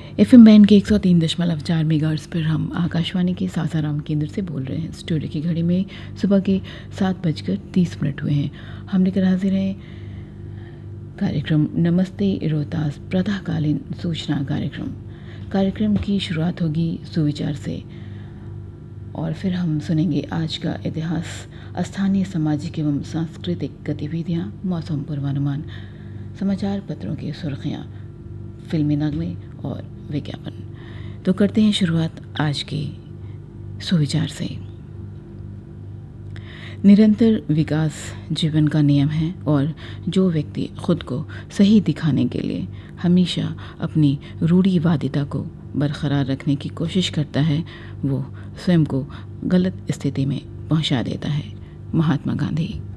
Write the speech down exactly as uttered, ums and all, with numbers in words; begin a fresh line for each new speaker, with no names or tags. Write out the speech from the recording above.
F M band के एक सौ तीन दशमलव चार मेगाहर्ट्ज़ पर हम आकाशवाणी के सासाराम केंद्र से बोल रहे हैं। स्टूडियो की घड़ी में सुबह के सात बजकर तीस मिनट हुए हैं। हम लेकर हाजिर हैं कार्यक्रम नमस्ते रोहतास प्रातःकालीन सूचना कार्यक्रम। कार्यक्रम की शुरुआत होगी सुविचार से और फिर हम सुनेंगे आज का इतिहास, स्थानीय सामाजिक एवं सांस्कृतिक गतिविधियाँ, मौसम पूर्वानुमान, समाचार पत्रों की सुर्खियाँ, फिल्मी नगमे और विज्ञापन। तो करते हैं शुरुआत आज के सुविचार से। निरंतर विकास जीवन का नियम है और जो व्यक्ति खुद को सही दिखाने के लिए हमेशा अपनी रूढ़िवादिता को बरकरार रखने की कोशिश करता है, वो स्वयं को गलत स्थिति में पहुंचा देता है। महात्मा गांधी।